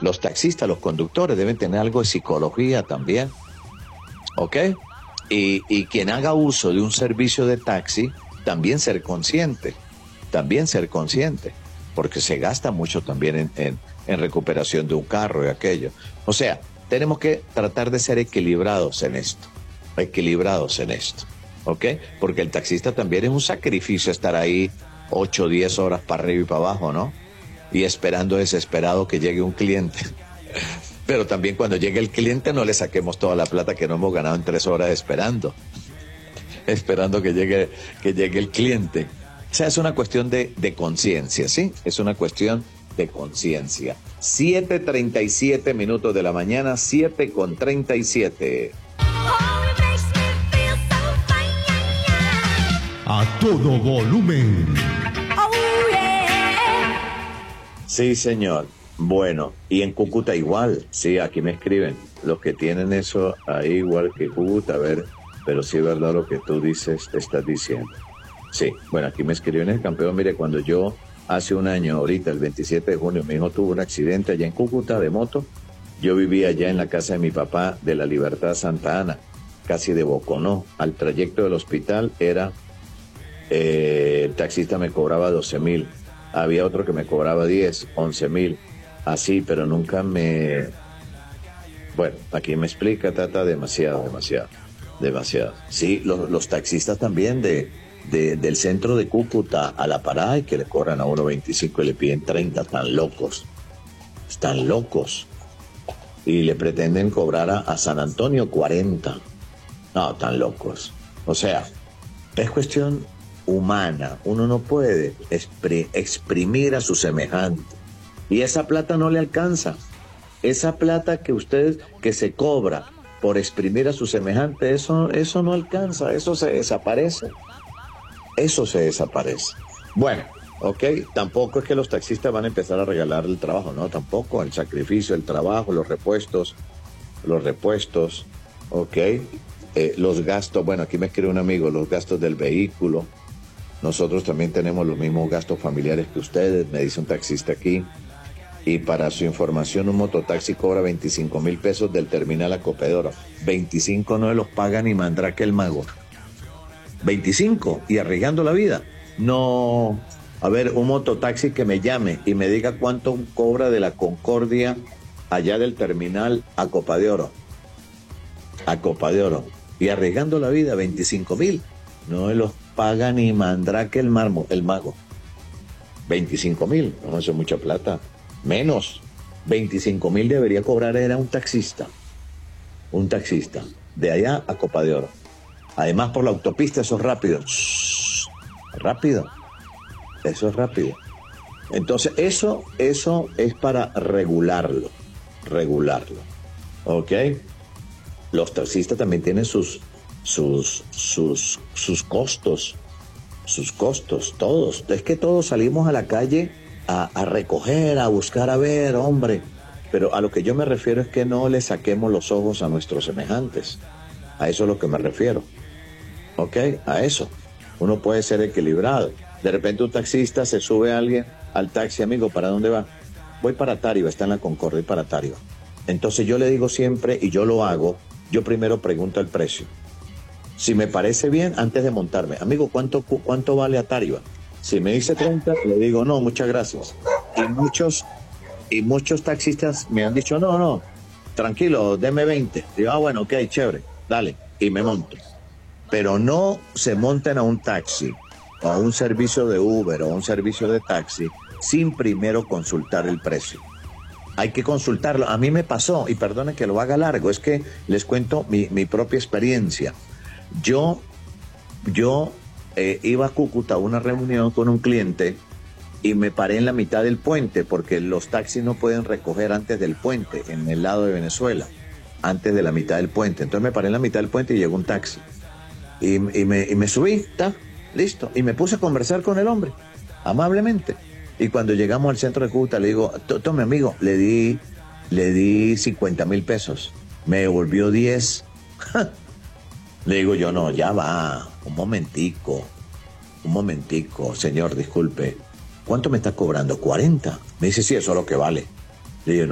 Los taxistas, los conductores deben tener algo de psicología también, ¿ok? Y quien haga uso de un servicio de taxi, también ser consciente, porque se gasta mucho también en recuperación de un carro y aquello. O sea, tenemos que tratar de ser equilibrados en esto, ¿ok? Porque el taxista también es un sacrificio estar ahí 8 o 10 horas para arriba y para abajo, ¿no? Y esperando desesperado que llegue un cliente. Pero también cuando llegue el cliente no le saquemos toda la plata que no hemos ganado en 3 horas esperando que llegue el cliente. O sea, es una cuestión de conciencia, ¿sí? Es una cuestión de conciencia. 7:37 de la mañana, 7:37. A todo volumen. Sí, señor. Bueno, y en Cúcuta igual. Sí, aquí me escriben. Los que tienen eso ahí igual que Cúcuta, a ver, pero sí es verdad lo que tú dices, estás diciendo. Sí, bueno, aquí me escriben el campeón. Mire, cuando yo hace un año, ahorita, el 27 de junio, mi hijo tuvo un accidente allá en Cúcuta de moto. Yo vivía allá en la casa de mi papá de la Libertad Santa Ana, casi de Boconó. Al trayecto del hospital el taxista me cobraba 12,000. Había otro que me cobraba 10, 11,000. Así, pero nunca me... Bueno, aquí me explica, Tata, demasiado. Sí, los taxistas también del centro de Cúcuta a la parada y que le cobran a uno 25 y le piden 30, están locos. Y le pretenden cobrar a San Antonio 40. No, tan locos. O sea, es cuestión humana. Uno no puede exprimir a su semejante. Y esa plata no le alcanza. Esa plata que se cobra por exprimir a su semejante, eso no alcanza, eso se desaparece. Bueno, ok, tampoco es que los taxistas van a empezar a regalar el trabajo, no, tampoco, el sacrificio, el trabajo, los repuestos, ok, los gastos, bueno, aquí me escribe un amigo, los gastos del vehículo. Nosotros también tenemos los mismos gastos familiares que ustedes, me dice un taxista aquí. Y para su información, un mototaxi cobra 25,000 pesos del terminal a Copedoro. 25 no se los paga ni Mandrake el mago. 25 y arriesgando la vida. No, a ver, un mototaxi que me llame y me diga cuánto cobra de la Concordia allá del terminal a Copa de Oro. Y arriesgando la vida, 25,000. No se los paga ni Mandrake el mago. 25,000, no, eso es mucha plata. Menos, 25,000 debería cobrar era un taxista, de allá a Copa de Oro. Además, por la autopista eso es rápido. Eso es rápido. Entonces, eso es para regularlo, ¿ok? Los taxistas también tienen sus costos, todos. Es que todos salimos a la calle a recoger, a buscar, a ver, hombre. Pero a lo que yo me refiero es que no le saquemos los ojos a nuestros semejantes. A eso es lo que me refiero. ¿Ok? A eso. Uno puede ser equilibrado. De repente un taxista se sube a alguien al taxi, amigo, ¿para dónde va? Voy para Táriba, está en la Concordia, voy para Táriba. Entonces yo le digo siempre, y yo lo hago, yo primero pregunto el precio. Si me parece bien, antes de montarme, amigo, ¿cuánto vale a Táriba? Si me dice 30, le digo, no, muchas gracias. Y muchos taxistas me han dicho, no, tranquilo, deme 20. Digo, bueno, ok, chévere, dale, y me monto. Pero no se monten a un taxi, o a un servicio de Uber, o a un servicio de taxi, sin primero consultar el precio. Hay que consultarlo. A mí me pasó, y perdone que lo haga largo, es que les cuento mi propia experiencia. Yo iba a Cúcuta a una reunión con un cliente y me paré en la mitad del puente porque los taxis no pueden recoger antes del puente, en el lado de Venezuela, antes de la mitad del puente. Entonces me paré en la mitad del puente y llegó un taxi. Y me subí, está, listo. Y me puse a conversar con el hombre, amablemente. Y cuando llegamos al centro de Cúcuta le digo, tome amigo, le di 50,000 pesos. Me devolvió 10. Le digo yo, no, ya va, un momentico, señor, disculpe. ¿Cuánto me está cobrando? 40. Me dice, sí, eso es lo que vale. Le digo, no.